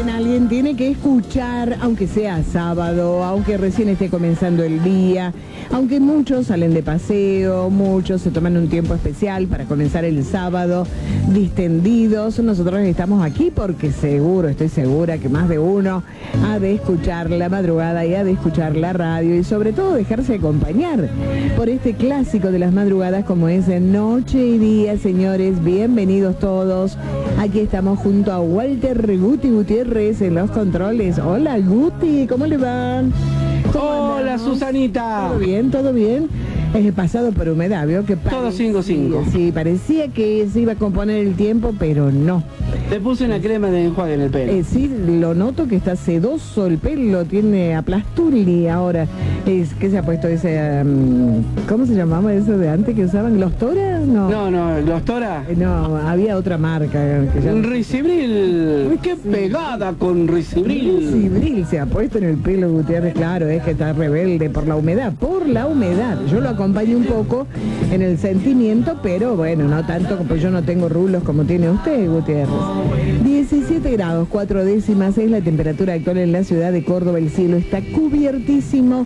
alguien tiene que escuchar, aunque sea sábado, aunque recién esté comenzando el día, aunque muchos salen de paseo, muchos se toman un tiempo especial para comenzar el sábado distendidos. Nosotros estamos aquí porque seguro, estoy segura que más de uno ha de escuchar la madrugada y ha de escuchar la radio y sobre todo dejarse acompañar por este clásico de las madrugadas como es Noche y Día. Señores, bienvenidos todos. Aquí estamos junto a Walter Guti Gutiérrez en los controles. Hola Guti, ¿cómo le va? Hola Susanita. ¿Todo bien? ¿Todo bien? Es pasado por humedad, ¿vio? Que todo 5-5. Sí, parecía que se iba a componer el tiempo, pero no. Le puse una crema de enjuague en el pelo. Sí, lo noto que está sedoso el pelo, tiene aplastuli ahora. ¿Qué se ha puesto ese? ¿Cómo se llamaba eso de antes que usaban? ¿Los Tora? No, ¿Los Tora? No, había otra marca. Ricibril. ¡Qué pegada con Ricibril! Ricibril se ha puesto en el pelo, Gutiérrez. Claro, es que está rebelde por la humedad. Yo lo acompaño un poco en el sentimiento, pero bueno, no tanto, pues yo no tengo rulos como tiene usted, Gutiérrez. 17 grados, 4 décimas es la temperatura actual en la ciudad de Córdoba. El cielo está cubiertísimo,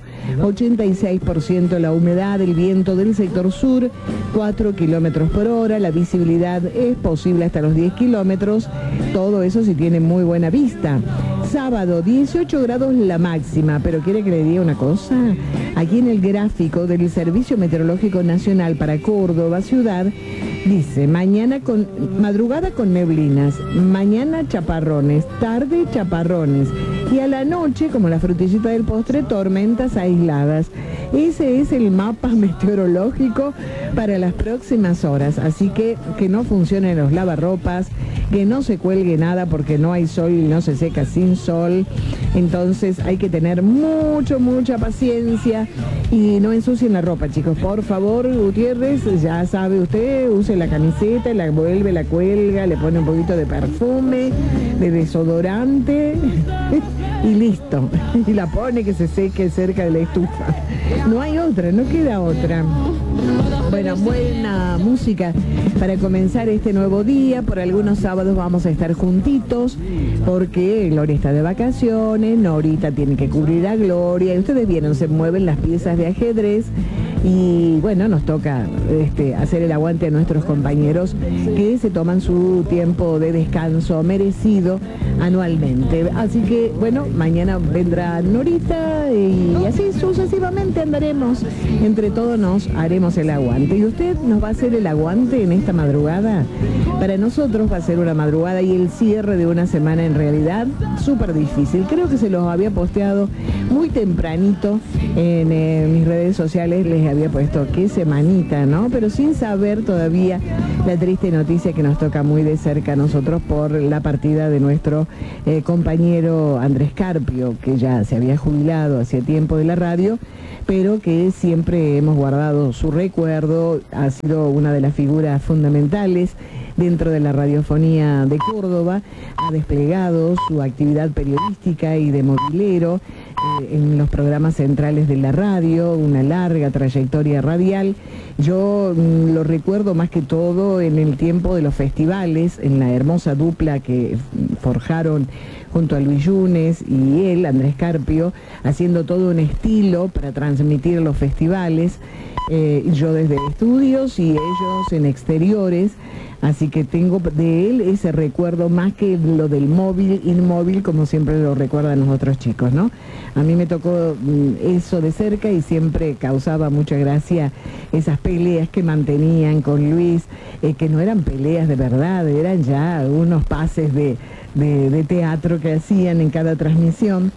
86% la humedad, el viento del sector sur, 4 kilómetros por hora, la visibilidad es posible hasta los 10 kilómetros, todo eso si tiene muy buena vista. Sábado, 18 grados la máxima, pero ¿quiere que le diga una cosa? Aquí en el gráfico del Servicio Meteorológico Nacional para Córdoba ciudad, dice, madrugada con neblinas, mañana chaparrones, tarde chaparrones, y a la noche, como la frutillita del postre, tormentas aisladas. Ese es el mapa meteorológico para las próximas horas, así que no funcionen los lavarropas, que no se cuelgue nada porque no hay sol y no se seca sin sol. Entonces hay que tener mucha paciencia y no ensucien la ropa, chicos. Por favor, Gutiérrez, ya sabe usted, use la camiseta, la vuelve, la cuelga, le pone un poquito de perfume, de desodorante y listo. Y la pone que se seque cerca de la estufa. No hay otra, no queda otra. Bueno, buena música para comenzar este nuevo día. Por algunos sábados vamos a estar juntitos porque Gloria está de vacaciones, Norita tiene que cubrir a Gloria y ustedes vieron, se mueven las piezas de ajedrez y bueno, nos toca hacer el aguante a nuestros compañeros que se toman su tiempo de descanso merecido anualmente. Así que bueno, mañana vendrá Norita y así sucesivamente andaremos. Entre todos nos haremos el aguante. ¿Y usted nos va a hacer el aguante en esta madrugada? Para nosotros va a ser una madrugada y el cierre de una semana en realidad súper difícil. Creo que se los había posteado muy tempranito en mis redes sociales, les había puesto qué semanita, ¿no? Pero sin saber todavía la triste noticia que nos toca muy de cerca a nosotros por la partida de nuestro compañero Andrés Carpio, que ya se había jubilado hacía tiempo de la radio, pero que siempre hemos guardado su recuerdo, ha sido una de las figuras fundamentales dentro de la radiofonía de Córdoba, ha desplegado su actividad periodística y de movilero en los programas centrales de la radio, una larga trayectoria radial. Yo lo recuerdo más que todo en el tiempo de los festivales, en la hermosa dupla que forjaron junto a Luis Yunes y él, Andrés Carpio, haciendo todo un estilo para transmitir los festivales, yo desde estudios y ellos en exteriores. Así que tengo de él ese recuerdo más que lo del móvil, inmóvil, como siempre lo recuerdan los otros chicos, ¿no? A mí me tocó eso de cerca y siempre causaba mucha gracia esas peleas que mantenían con Luis, que no eran peleas de verdad, eran ya unos pases de teatro que hacían en cada transmisión.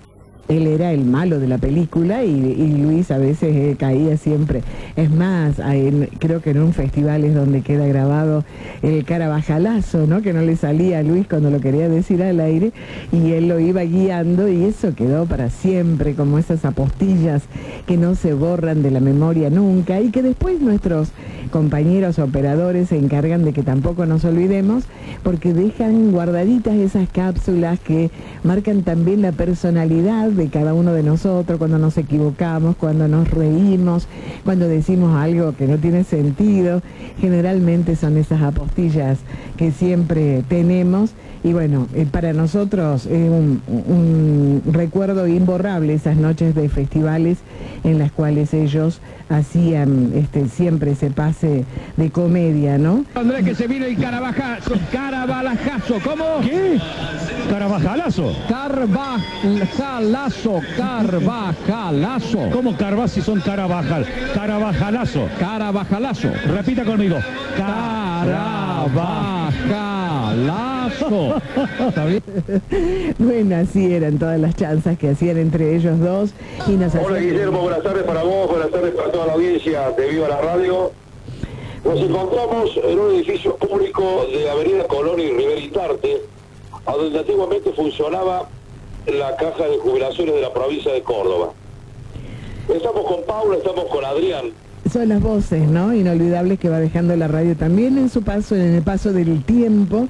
Él era el malo de la película y Luis a veces caía siempre. Es más, creo que en un festival es donde queda grabado el carabajalazo, ¿no? Que no le salía a Luis cuando lo quería decir al aire y él lo iba guiando y eso quedó para siempre, como esas apostillas que no se borran de la memoria nunca y que después nuestros compañeros operadores se encargan de que tampoco nos olvidemos porque dejan guardaditas esas cápsulas que marcan también la personalidad de cada uno de nosotros, cuando nos equivocamos, cuando nos reímos, cuando decimos algo que no tiene sentido. Generalmente son esas apostillas que siempre tenemos. Y bueno, para nosotros es un recuerdo imborrable esas noches de festivales en las cuales ellos hacían siempre ese pase de comedia, ¿no? Andrés, que se viene el Carabalajazo, ¿cómo? ¿Qué? ¿Carabajalazo? Carabajalazo. ¿Cómo Carvajal si son Carabajal? Carabajalazo. Carabajalazo. Repita conmigo. Carabajalazo. ¿Está bien? Bueno, así eran todas las chanzas que hacían entre ellos dos. Y nos Hola Guillermo, buenas tardes para vos, buenas tardes para toda la audiencia de Viva la Radio. Nos encontramos en un edificio público de Avenida Colón y Rivera y Tarte, a donde antiguamente funcionaba la caja de jubilaciones de la provincia de Córdoba. Estamos con Paula, estamos con Adrián. Son las voces, ¿no? Inolvidables que va dejando la radio también en su paso, en el paso del tiempo.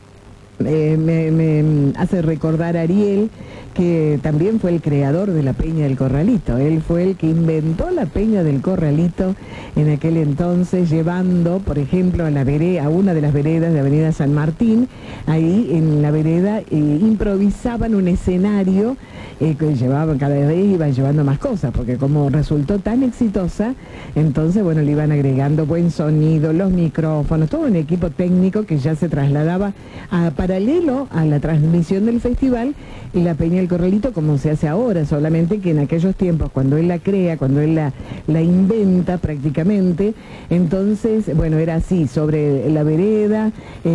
Me hace recordar a Ariel, que también fue el creador de la Peña del Corralito. Él fue el que inventó la Peña del Corralito en aquel entonces, llevando, por ejemplo, a una de las veredas de Avenida San Martín. Ahí en la vereda improvisaban un escenario que llevaban, cada vez iban llevando más cosas, porque como resultó tan exitosa, entonces, bueno, le iban agregando buen sonido, los micrófonos, todo un equipo técnico que ya se trasladaba paralelo a la transmisión del festival, y la Peña del Corralito como se hace ahora, solamente que en aquellos tiempos, cuando él la crea, cuando él la inventa prácticamente, entonces, bueno, era así, sobre la vereda,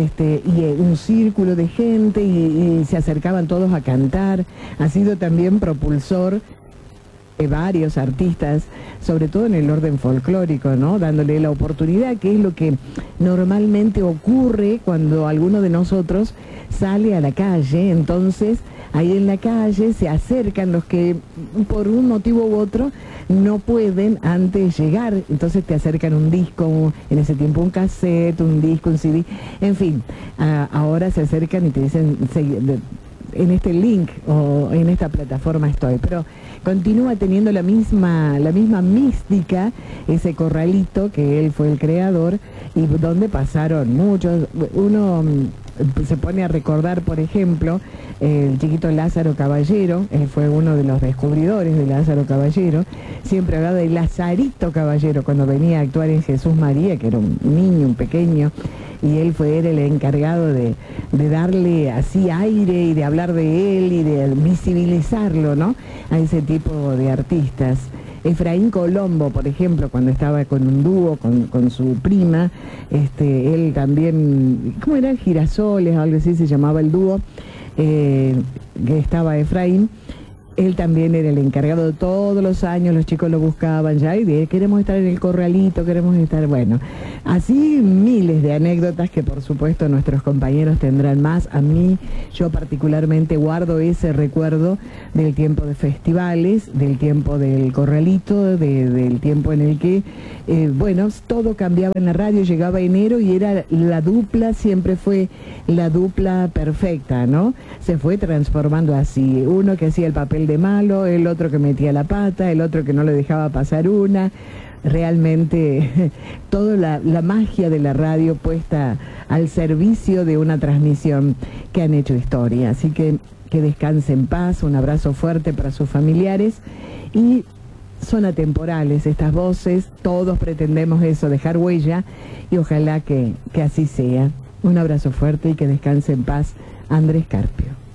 y un círculo de gente, y se acercaban todos a cantar. Ha sido también propulsor de varios artistas, sobre todo en el orden folclórico, ¿no? Dándole la oportunidad, que es lo que normalmente ocurre cuando alguno de nosotros sale a la calle. Entonces, ahí en la calle se acercan los que por un motivo u otro no pueden antes llegar, entonces te acercan un disco, en ese tiempo un cassette, un disco, un CD, en fin, ahora se acercan y te dicen, en este link o en esta plataforma estoy, pero continúa teniendo la misma mística, ese corralito que él fue el creador y donde pasaron muchos. Uno se pone a recordar, por ejemplo, el chiquito Lázaro Caballero. Él fue uno de los descubridores de Lázaro Caballero. Siempre hablaba de Lazarito Caballero cuando venía a actuar en Jesús María, que era un niño, un pequeño, y él fue el encargado de darle así aire y de hablar de él y de visibilizarlo, ¿no?, a ese tipo de artistas. Efraín Colombo, por ejemplo, cuando estaba con un dúo, con su prima, él también, ¿cómo era? Girasoles, algo así se llamaba el dúo, que estaba Efraín. Él también era el encargado de todos los años, los chicos lo buscaban ya, y de queremos estar en el corralito, queremos estar, bueno, así miles de anécdotas que por supuesto nuestros compañeros tendrán más. A mí, yo particularmente guardo ese recuerdo del tiempo de festivales, del tiempo del corralito, del tiempo en el que, bueno, todo cambiaba en la radio, llegaba enero y era la dupla, siempre fue la dupla perfecta, ¿no? Se fue transformando así, uno que hacía el papel de malo, el otro que metía la pata, el otro que no le dejaba pasar una. Realmente toda la magia de la radio puesta al servicio de una transmisión que han hecho historia. Así que descanse en paz, un abrazo fuerte para sus familiares, y son atemporales estas voces, todos pretendemos eso, dejar huella, y ojalá que así sea. Un abrazo fuerte y que descanse en paz, Andrés Carpio.